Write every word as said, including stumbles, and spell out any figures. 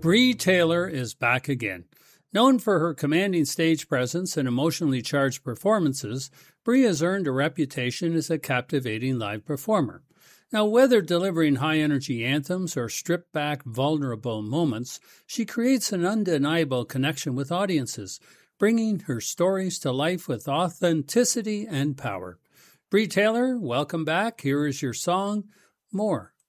Brie Taylor is back again. Known for her commanding stage presence and emotionally charged performances, Brie has earned a reputation as a captivating live performer. Now, whether delivering high-energy anthems or stripped-back, vulnerable moments, she creates an undeniable connection with audiences, bringing her stories to life with authenticity and power. Brie Taylor, welcome back. Here is your song, More